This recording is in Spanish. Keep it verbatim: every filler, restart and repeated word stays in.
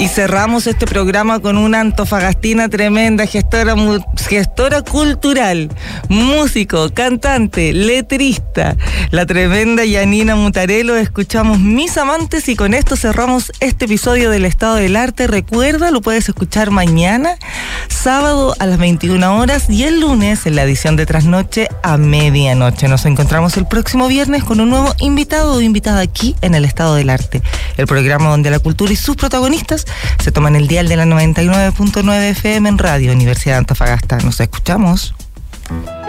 Y cerramos este programa con una antofagastina tremenda, gestora, gestora cultural, músico, cantante, letrista, la tremenda Yanina Mutarello. Escuchamos Mis Amantes y con esto cerramos este episodio del Estado del Arte. Recuerda, lo puedes escuchar mañana, sábado a las veintiuna horas y el lunes en la edición de Trasnoche a medianoche. Nos encontramos el próximo viernes con un nuevo invitado o invitada aquí en el Estado del Arte, el programa donde la cultura y sus protagonistas se toman el dial de la noventa y nueve punto nueve F M en Radio Universidad de Antofagasta. Nos escuchamos.